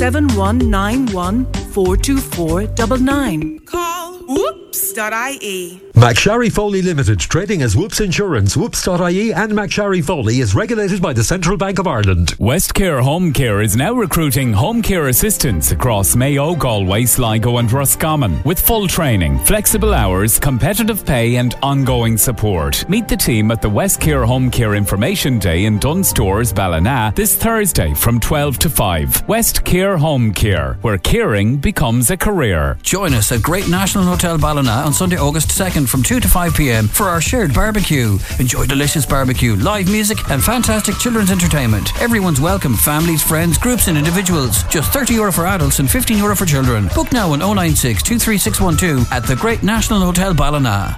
07191 424 99. Call whoops.ie. McSharry Foley Limited, trading as Whoops Insurance. Whoops.ie and McSharry Foley is regulated by the Central Bank of Ireland. Westcare Home Care is now recruiting home care assistants across Mayo, Galway, Sligo and Roscommon with full training, flexible hours, competitive pay and ongoing support. Meet the team at the Westcare Home Care Information Day in Dunstores, Ballina this Thursday from 12 to 5. Westcare Home Care, where caring becomes a career. Join us at Great National Hotel Ballina on Sunday, August 2nd from 2 to 5 p.m. for our shared barbecue. Enjoy delicious barbecue, live music and fantastic children's entertainment. Everyone's welcome, families, friends, groups and individuals. Just €30 for adults and €15 for children. Book now on 096 23612 at the Great National Hotel Ballina.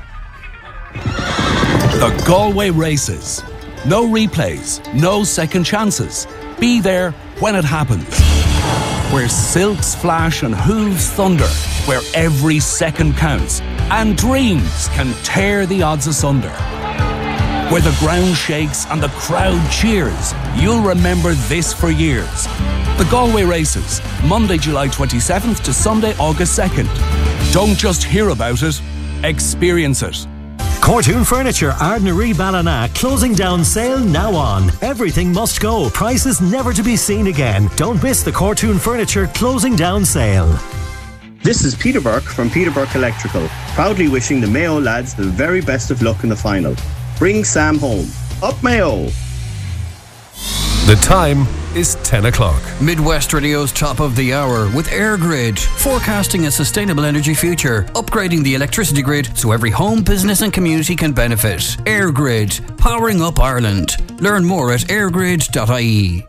The Galway Races. No replays, no second chances. Be there when it happens. Where silks flash and hooves thunder. Where every second counts and dreams can tear the odds asunder. Where the ground shakes and the crowd cheers. You'll remember this for years. The Galway Races, Monday, July 27th to Sunday, August 2nd. Don't just hear about it, experience it. Cortoon Furniture, Ardnaree Ballina, closing down sale now on. Everything must go, prices never to be seen again. Don't miss the Cortoon Furniture closing down sale. This is Peter Burke from Peter Burke Electrical, proudly wishing the Mayo lads the very best of luck in the final. Bring Sam home. Up Mayo! The time is 10 o'clock. Midwest Radio's top of the hour with AirGrid, forecasting a sustainable energy future, upgrading the electricity grid so every home, business and community can benefit. AirGrid, powering up Ireland. Learn more at airgrid.ie.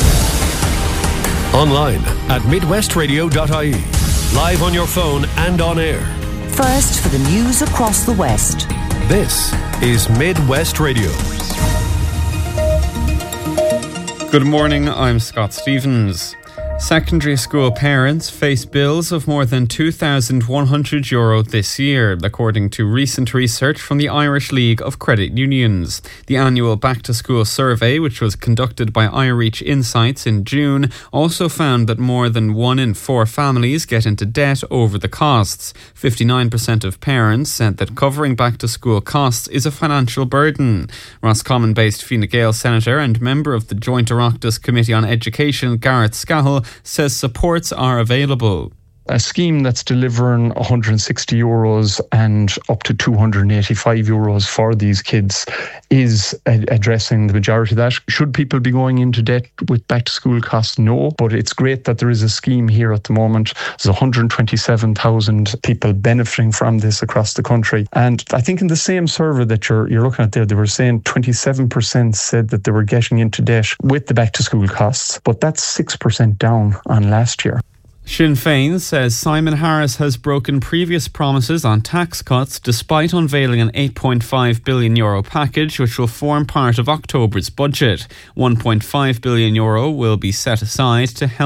Online at midwestradio.ie. Live on your phone and on air. First for the news across the West. This is Midwest Radio. Good morning, I'm Scott Stevens. Secondary school parents face bills of more than €2,100 this year, according to recent research from the Irish League of Credit Unions. The annual back-to-school survey, which was conducted by iReach Insights in June, also found that more than 1 in 4 families get into debt over the costs. 59% of parents said that covering back-to-school costs is a financial burden. Roscommon-based Fine Gael Senator and member of the Joint Oireachtas Committee on Education, Gareth Scahill, says supports are available. A scheme that's delivering €160 and up to €285 for these kids is addressing the majority of that. Should people be going into debt with back-to-school costs? No, but it's great that there is a scheme here at the moment. There's 127,000 people benefiting from this across the country. And I think in the same survey that you're looking at there, they were saying 27% said that they were getting into debt with the back-to-school costs, but that's 6% down on last year. Sinn Féin says Simon Harris has broken previous promises on tax cuts despite unveiling an €8.5 billion package which will form part of October's budget. €1.5 billion will be set aside to help